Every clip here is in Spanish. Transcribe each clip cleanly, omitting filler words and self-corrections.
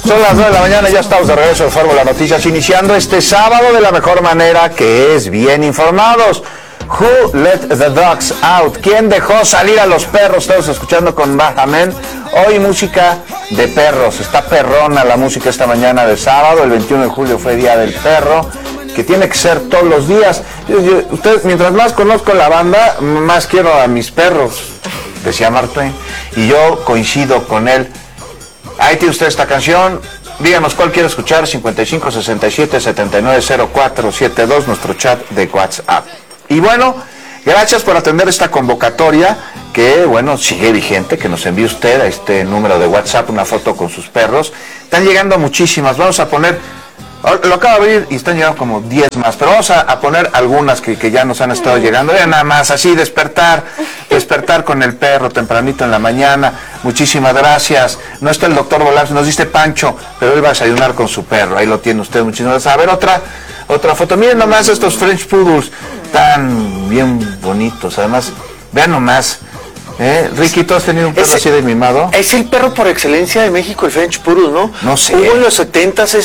Son las 9 de la mañana, ya estamos de regreso de Fórmula Noticias, iniciando este sábado de la mejor manera, que es bien informados. Who let the dogs out? ¿Quién dejó salir a los perros? Todos escuchando con Bajamen. Hoy música de perros. Está perrona la música esta mañana de sábado. El 21 de julio fue Día del Perro, que tiene que ser todos los días. Ustedes, mientras más conozco la banda, más quiero a mis perros, decía Mark Twain, y yo coincido con él. Ahí tiene usted esta canción. Díganos cuál quiere escuchar. 55 67 79 04 72, nuestro chat de WhatsApp. Y bueno, gracias por atender esta convocatoria que, bueno, sigue vigente, que nos envíe usted a este número de WhatsApp una foto con sus perros. Están llegando muchísimas. Vamos a poner, lo acabo de abrir y están llegando como 10 más, pero vamos a poner algunas que ya nos han estado llegando. Ya nada más, así, despertar con el perro tempranito en la mañana. Muchísimas gracias. No está el doctor Volás, nos dice Pancho, pero él va a desayunar con su perro. Ahí lo tiene usted, muchísimas gracias. A ver, otra foto. Miren nomás estos French Poodles, tan bien bonitos. Además, vean nomás. Ricky, ¿tú has tenido un perro así de mimado? Es el perro por excelencia de México, el French Poodle, ¿no? No sé. Hubo en los 70s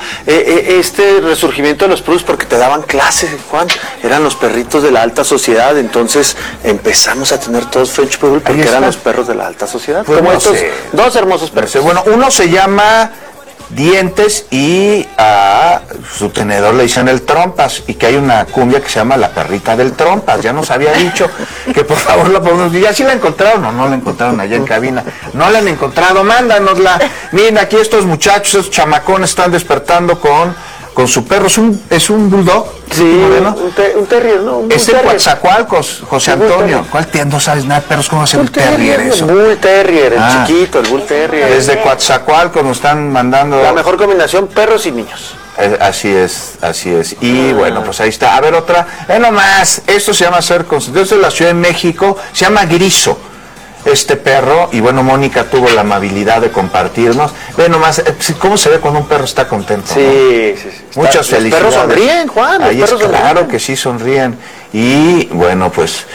este resurgimiento de los Poodles porque te daban clases, Juan. Eran los perritos de la alta sociedad, entonces empezamos a tener todos French Poodle porque eran los perros de la alta sociedad. Pues como no estos sé. Dos hermosos perros. Bueno, uno se llama Dientes y a su tenedor le dicen el Trompas, y que hay una cumbia que se llama La Perrita del Trompas. Ya nos había dicho que por favor la podemos. ¿Ya sí la encontraron o no la encontraron allá en cabina? No la han encontrado, mándanosla. Miren, aquí estos muchachos, estos chamacones están despertando con su perro. ¿Es un bulldog? Sí, un terrier, ¿no? Es el Coatzacoalcos, José Antonio. ¿Cuál no sabes nada de perros? ¿Cómo hace un terrier eso? Bull Terrier, el chiquito, el Bull Terrier. Desde Coatzacoalcos nos están mandando. La mejor combinación, perros y niños. Así es. Y bueno, pues ahí está. A ver, otra. Nomás, esto se llama Ser Constante. Esto es de la Ciudad de México, se llama Griso, este perro. Y bueno, Mónica tuvo la amabilidad de compartirnos. Ve nomás, ¿cómo se ve cuando un perro está contento? Sí. Muchas felicidades. Los perros sonríen, Juan. Ahí es claro que sí sonríen. Y bueno, pues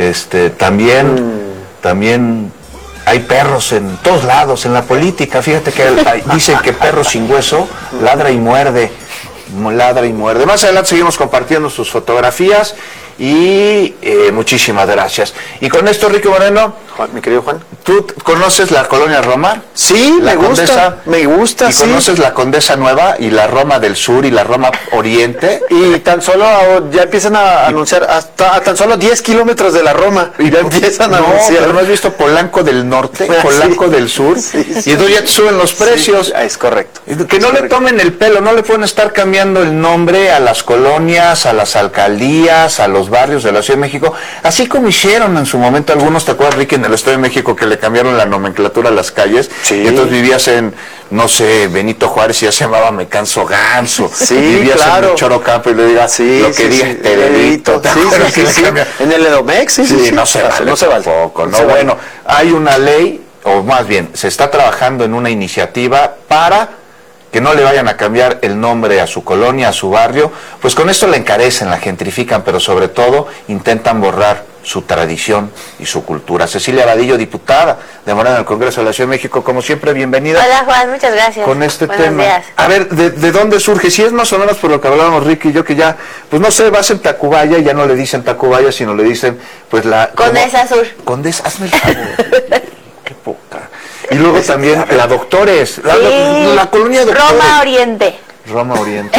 también hay perros en todos lados, en la política. Fíjate que dicen que perro sin hueso ladra y muerde. Más adelante seguimos compartiendo sus fotografías y muchísimas gracias. Y con esto, Ricky Moreno, Juan, mi querido Juan, ¿tú conoces la Colonia Roma? Sí, me gusta. ¿Y conoces la Condesa Nueva y la Roma del Sur y la Roma Oriente? Y tan solo ya empiezan a anunciar hasta tan solo 10 kilómetros de la Roma. Y ya empiezan a anunciar. Pero ¿no has visto Polanco del Norte, Polanco del Sur? Y entonces ya te suben los precios. Sí, es correcto. Que no le tomen el pelo, no le pueden estar cambiando el nombre a las colonias, a las alcaldías, a los barrios de la Ciudad de México, así como hicieron en su momento algunos. ¿Te acuerdas, Ricky, en el Estado de México, que le cambiaron la nomenclatura a las calles? Sí. Y entonces vivías en, no sé, Benito Juárez y ya se llamaba Me Canso Ganso. Sí, vivías claro. en Chorocampo y le digas, lo que digas te delito. Sí. En el Edomex, sí. No se vale tampoco, ¿no? Bueno, hay una ley, o más bien, se está trabajando en una iniciativa para que no le vayan a cambiar el nombre a su colonia, a su barrio. Pues con esto la encarecen, la gentrifican, pero sobre todo intentan borrar su tradición y su cultura. Cecilia Vadillo, diputada de Morena en el Congreso de la Ciudad de México, como siempre, bienvenida. Hola, Juan, muchas gracias. Con este Buenos tema. días. A ver, ¿de dónde surge? Si es más o menos por lo que hablábamos Ricky y yo, que ya, pues no sé, vas en Tacubaya y ya no le dicen Tacubaya, sino le dicen, pues la... Condesa Sur. Condesa, hazme el favor. Qué poca. Y luego también la Doctores, la colonia Doctores. Roma Oriente. Roma Oriente.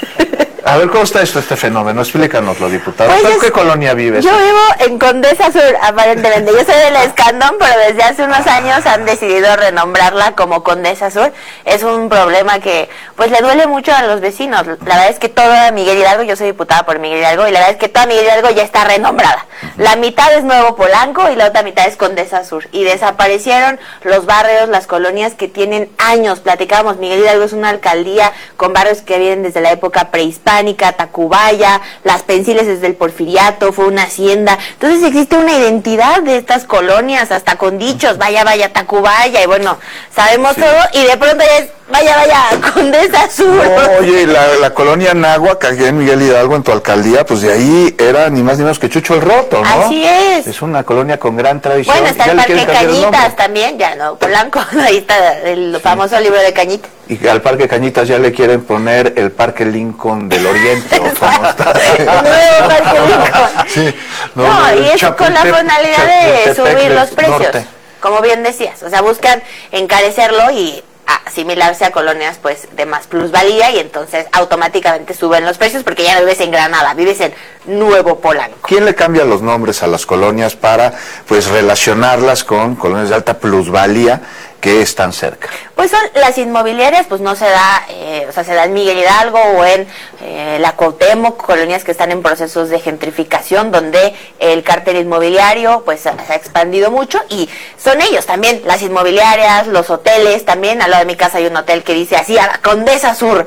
A ver, ¿cómo está este fenómeno? Explícanoslo, diputado. Pues ¿En qué colonia vives? Yo vivo en Condesa Sur, aparentemente. Yo soy del Escandón, pero desde hace unos años han decidido renombrarla como Condesa Sur. Es un problema que, pues, le duele mucho a los vecinos. La verdad es que toda Miguel Hidalgo, yo soy diputada por Miguel Hidalgo, y la verdad es que toda Miguel Hidalgo ya está renombrada. La mitad es Nuevo Polanco y la otra mitad es Condesa Sur. Y desaparecieron los barrios, las colonias que tienen años. Platicábamos, Miguel Hidalgo es una alcaldía con barrios que vienen desde la época prehispánica, Tacubaya, Las Pensiles desde el Porfiriato, fue una hacienda. Entonces existe una identidad de estas colonias, hasta con dichos, vaya Tacubaya, y bueno, sabemos todo, y de pronto ya es Vaya, Condesa Sur. No, oye, la colonia Náhuac, aquí en Miguel Hidalgo, en tu alcaldía, pues de ahí era ni más ni menos que Chucho el Roto, ¿no? Así es. Es una colonia con gran tradición. Bueno, está Ya el le Parque quieren cambiar el Cañitas nombre. también, ya no, Polanco, ahí está el famoso libro de Cañitas. Y al Parque Cañitas ya le quieren poner el Parque Lincoln del Oriente, ¿o cómo está? Nuevo Parque Lincoln. Sí. No, y es con la finalidad de Chapultepec subir del los precios, norte. como bien decías, o sea, buscan encarecerlo y asimilarse a colonias pues de más plusvalía y entonces automáticamente suben los precios porque ya no vives en Granada, vives en Nuevo Polanco. ¿Quién le cambia los nombres a las colonias para pues relacionarlas con colonias de alta plusvalía que están cerca? Pues son las inmobiliarias, pues no se da, o sea, se da en Miguel Hidalgo o en la Cuauhtémoc, colonias que están en procesos de gentrificación, donde el cártel inmobiliario pues se ha expandido mucho y son ellos también, las inmobiliarias, los hoteles, también al lado de mi casa hay un hotel que dice así, a la Condesa Sur,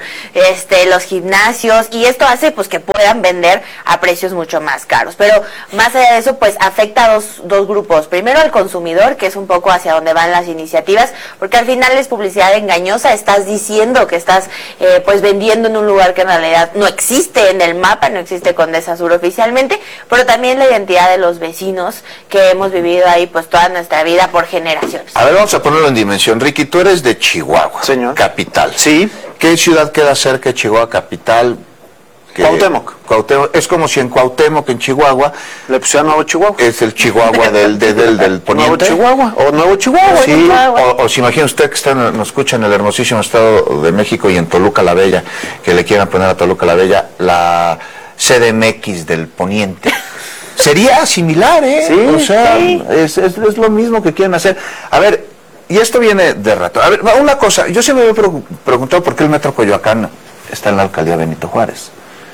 los gimnasios, y esto hace pues que puedan vender a precios mucho más caros, pero más allá de eso pues afecta a dos grupos, primero al consumidor, que es un poco hacia donde van las iniciativas, porque al final es publicidad engañosa, estás diciendo que estás pues vendiendo en un lugar que en realidad no existe en el mapa, no existe Condesa Sur oficialmente, pero también la identidad de los vecinos que hemos vivido ahí pues toda nuestra vida por generaciones. A ver, vamos a ponerlo en dimensión. Ricky, tú eres de Chihuahua, señor. Capital. Sí. ¿Qué ciudad queda cerca de Chihuahua capital? Cuauhtémoc. Cuauhtémoc. Es como si en Cuauhtémoc, en Chihuahua, Le pusieron Nuevo Chihuahua. es el Chihuahua del poniente. Nuevo Chihuahua. O Nuevo Chihuahua. Sí, Chihuahua. o se imagina usted que nos escucha en el hermosísimo estado de México y en Toluca la Bella, que le quieran poner a Toluca la Bella la CDMX del poniente. Sería similar, ¿eh? Sí, o sea, sí. es lo mismo que quieren hacer. A ver, y esto viene de rato. A ver, una cosa, yo siempre me he preguntado por qué el Metro Coyoacán está en la alcaldía Benito Juárez.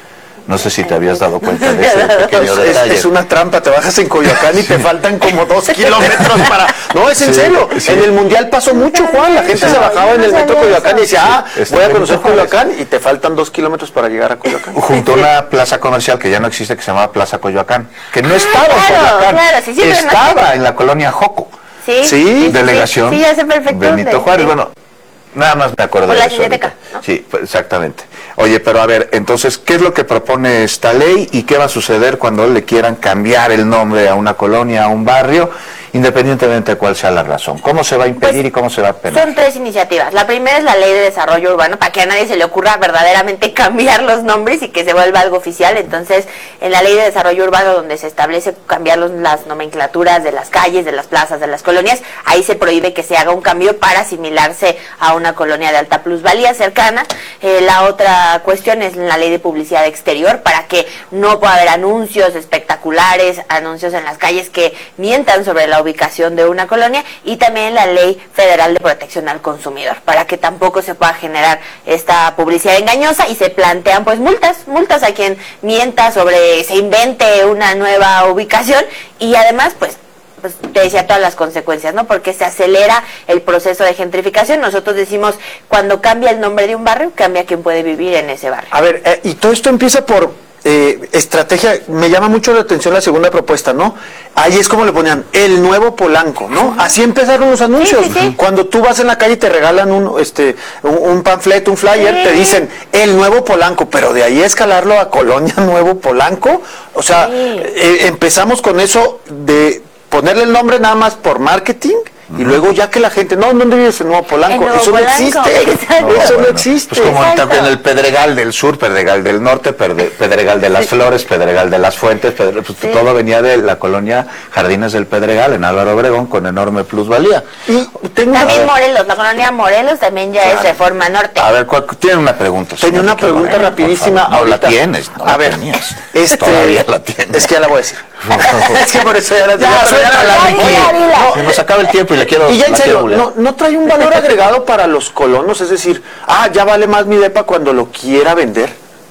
No sé si te habías dado cuenta de ese pequeño detalle. Es una trampa, te bajas en Coyoacán y te faltan como 2 kilómetros para... No, es en Sí, serio. sí. En el Mundial pasó mucho, Juan. La gente Sí. se bajaba en el metro Coyoacán y decía, Está voy a en conocer Benito Juárez. Coyoacán y te faltan 2 kilómetros para llegar a Coyoacán. Junto a una plaza comercial que ya no existe, que se llamaba Plaza Coyoacán, que no estaba en claro, Coyoacán, claro, sí, sí, pero no estaba en la colonia Joco. Sí, Delegación Sí, ya sé perfecto. Benito dónde, Juárez. sí. Bueno, nada más me acuerdo Por de la eso. Cineteca, ahorita. ¿no? Sí, pues, exactamente. Oye, pero a ver, entonces, ¿qué es lo que propone esta ley y qué va a suceder cuando le quieran cambiar el nombre a una colonia, a un barrio, independientemente de cuál sea la razón? ¿Cómo se va a impedir Pues, y cómo se va a penar? Son 3 iniciativas. La primera es la Ley de Desarrollo Urbano, para que a nadie se le ocurra verdaderamente cambiar los nombres y que se vuelva algo oficial. Entonces, en la Ley de Desarrollo Urbano, donde se establece cambiar las nomenclaturas de las calles, de las plazas, de las colonias, ahí se prohíbe que se haga un cambio para asimilarse a una colonia de alta plusvalía cercana. La otra cuestión es la Ley de Publicidad Exterior, para que no pueda haber anuncios espectaculares, anuncios en las calles que mientan sobre la ubicación de una colonia, y también la Ley Federal de Protección al Consumidor, para que tampoco se pueda generar esta publicidad engañosa, y se plantean pues multas a quien mienta sobre, se invente una nueva ubicación, y además pues te decía todas las consecuencias, ¿no? Porque se acelera el proceso de gentrificación. Nosotros decimos, cuando cambia el nombre de un barrio, cambia quien puede vivir en ese barrio. A ver, y todo esto empieza por estrategia. Me llama mucho la atención la segunda propuesta, ¿no? Ahí es como le ponían el Nuevo Polanco, ¿no? Así empezaron los anuncios. Sí, sí, sí. Cuando tú vas en la calle y te regalan un panfleto, un flyer, Sí. te dicen el Nuevo Polanco, pero de ahí escalarlo a Colonia Nuevo Polanco, o sea, Sí. empezamos con eso de ponerle el nombre nada más por marketing. Y luego ya que la gente, no, ¿dónde vives en Nuevo Polanco? En Nuevo Eso Polanco, no existe. exacto. Eso no bueno, existe. Pues como Exacto. en el Pedregal del Sur, Pedregal del Norte, Pedregal de las Flores, Pedregal de las Fuentes, pues Sí. todo venía de la colonia Jardines del Pedregal en Álvaro Obregón con enorme plusvalía. Y tengo También Morelos, la colonia Morelos también ya es Reforma Norte. A ver, tiene una pregunta. Tenía señor una Ricardo pregunta Moreno, rapidísima. por favor. No la ahorita. tienes, no A la ver, tenías. Todavía la tienes. Es que ya la voy a decir. Es que por eso ya la Ya, suéltala, ya, Ricky. dila, dila. Se nos acaba el tiempo y le quiero. Y ya en la quiero serio, bulear. no trae un valor agregado para los colonos, es decir, ya vale más mi depa cuando lo quiera vender.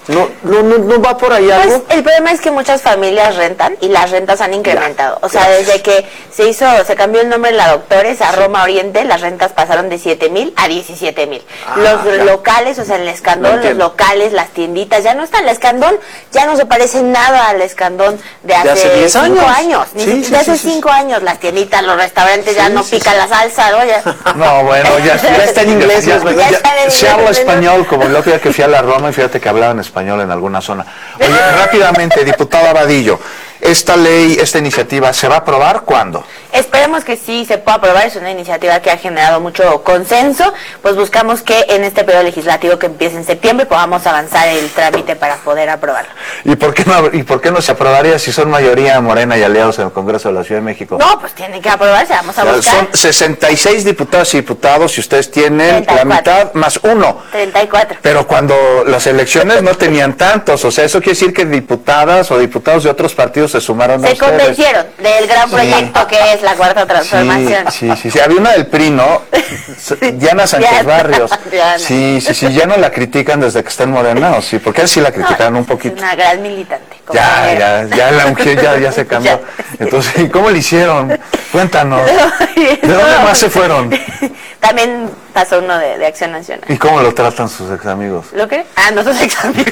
¿No va por ahí algo? Pues el problema es que muchas familias rentan y las rentas han incrementado. O sea, desde que se cambió el nombre de la Doctores a Roma Oriente, las rentas pasaron de 7,000 a 17,000. Los locales, o sea, el Escandón, los locales, las tienditas, ya no está. El Escandón ya no se parece nada al Escandón de hace 10 5 años. Sí, de hace 5 años, las tienditas, los restaurantes ya no pican la salsa, ¿no? Ya. No, bueno, ya está en inglés. Se habla español, como el otro día que fui a la Roma y fíjate que hablaban español en alguna zona. Oye, rápidamente, diputado Abadillo, esta ley, esta iniciativa, ¿se va a aprobar cuándo? Esperemos que sí se pueda aprobar, es una iniciativa que ha generado mucho consenso, pues buscamos que en este periodo legislativo que empiece en septiembre podamos avanzar el trámite para poder aprobarlo. ¿Y por qué no se aprobaría si son mayoría Morena y aliados en el Congreso de la Ciudad de México? No, pues tiene que aprobarse, vamos a buscar. Son 66 diputadas y diputados y ustedes tienen 34. La mitad más uno. 34. Pero cuando las elecciones no tenían tantos, o sea, eso quiere decir que diputadas o diputados de otros partidos se sumaron a ustedes. Se convencieron del gran proyecto que es la Cuarta Transformación. Sí. Había una del PRI, ¿no? Diana Sánchez Barrios. Sí, ya no la critican desde que está en Morena, ¿o sí? Porque él sí la criticaron un poquito. Es una gran militante. Ya la mujer ya se cambió. Entonces, ¿cómo le hicieron? Cuéntanos. ¿De dónde más se fueron? También pasó uno de Acción Nacional. ¿Y cómo lo tratan sus ex amigos? ¿Lo qué? No, sus ex amigos.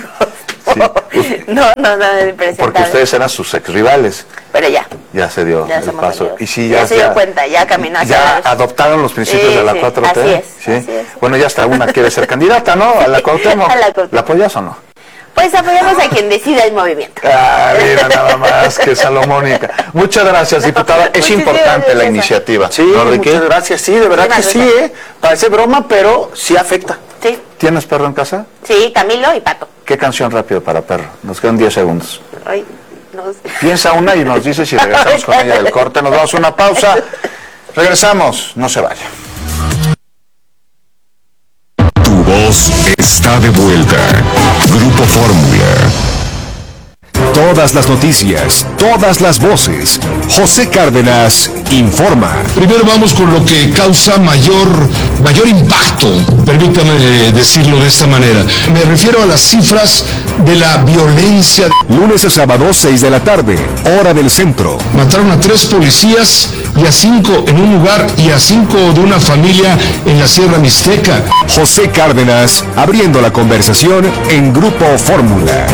No, porque ustedes eran sus ex rivales. Pero ya se dio el paso. Amigos. Y sí, ya se dio cuenta, ya caminó hacia ya adoptaron los principios de la 4T. Así es, ¿sí? así es. Bueno, ya hasta una quiere ser candidata, ¿no? A la Cuauhtémoc. ¿La apoyas o no? Pues apoyamos a quien decida el movimiento. Mira, nada más que salomónica. Muchas gracias, diputada. Es importante la iniciativa. Sí, muchas gracias. Sí, de verdad que sí, parece broma, pero sí afecta. Sí. ¿Tienes perro en casa? Sí, Camilo y Pato. ¿Qué canción rápido para perro? Nos quedan 10 segundos. Ay, no sé. Piensa una y nos dice si regresamos con ella del corte. Nos damos una pausa. Regresamos, no se vaya. Tu voz está de vuelta. Grupo Fórmula. Todas las noticias, todas las voces. José Cárdenas informa. Primero vamos con lo que causa mayor impacto, permítame decirlo de esta manera. Me refiero a las cifras de la violencia. Lunes a sábado, 6 de la tarde, hora del centro. Mataron a 3 policías y a 5 en un lugar y a 5 de una familia en la Sierra Mixteca. José Cárdenas, abriendo la conversación en Grupo Fórmula.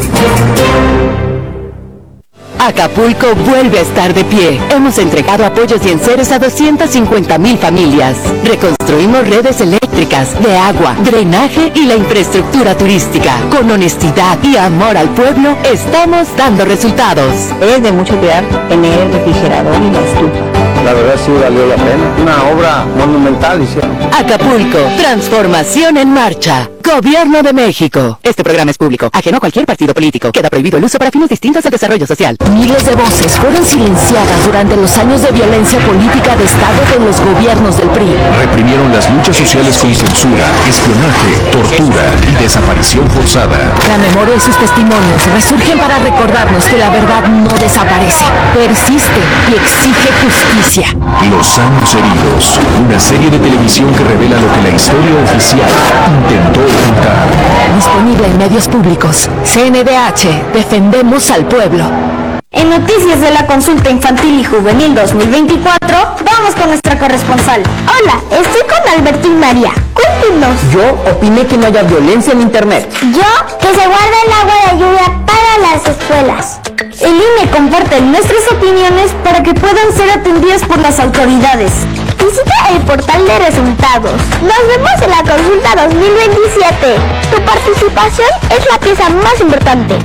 Acapulco vuelve a estar de pie. Hemos entregado apoyos y enseres a 250,000 familias. Reconstruimos redes eléctricas, de agua, drenaje y la infraestructura turística. Con honestidad y amor al pueblo, estamos dando resultados. Es de mucho cuidar tener el refrigerador y la estufa. La verdad sí valió la pena. Una obra monumental hicieron. Acapulco, transformación en marcha. Gobierno de México. Este programa es público, ajeno a cualquier partido político. Queda prohibido el uso para fines distintos al desarrollo social. Miles de voces fueron silenciadas durante los años de violencia política de Estado de los gobiernos del PRI. Reprimieron las luchas sociales con censura, espionaje, tortura y desaparición forzada. La memoria y sus testimonios resurgen para recordarnos que la verdad no desaparece, persiste y exige justicia. Los años heridos. Una serie de televisión que revela lo que la historia oficial intentó ocultar. Disponible en medios públicos. CNDH. Defendemos al pueblo. En noticias de la consulta infantil y juvenil 2024, vamos con nuestra corresponsal. Hola, estoy con Alberto y María. Cuéntenos. Yo opiné que no haya violencia en internet. Yo, que se guarde el agua de lluvia para las escuelas. El INE comparte nuestras opiniones para que puedan ser atendidas por las autoridades. Visita el portal de resultados. Nos vemos en la consulta 2027. Tu participación es la pieza más importante.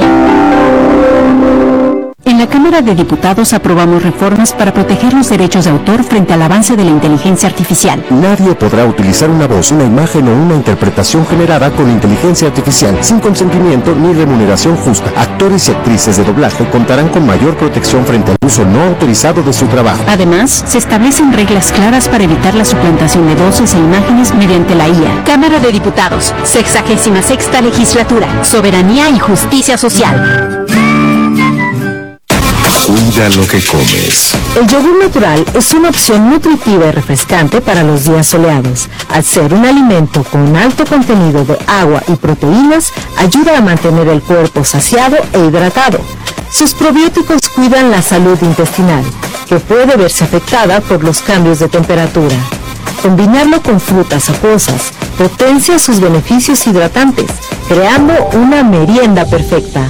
INE. En la Cámara de Diputados aprobamos reformas para proteger los derechos de autor frente al avance de la inteligencia artificial. Nadie podrá utilizar una voz, una imagen o una interpretación generada con inteligencia artificial sin consentimiento ni remuneración justa. Actores y actrices de doblaje contarán con mayor protección frente al uso no autorizado de su trabajo. Además, se establecen reglas claras para evitar la suplantación de voces e imágenes mediante la IA. Cámara de Diputados, 66ª Legislatura, Soberanía y Justicia Social. Un Cuida lo que comes. El yogur natural es una opción nutritiva y refrescante para los días soleados. Al ser un alimento con alto contenido de agua y proteínas, ayuda a mantener el cuerpo saciado e hidratado. Sus probióticos cuidan la salud intestinal, que puede verse afectada por los cambios de temperatura. Combinarlo con frutas acuosas potencia sus beneficios hidratantes, creando una merienda perfecta.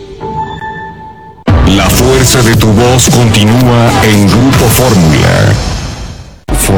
La fuerza de tu voz continúa en Grupo Fórmula.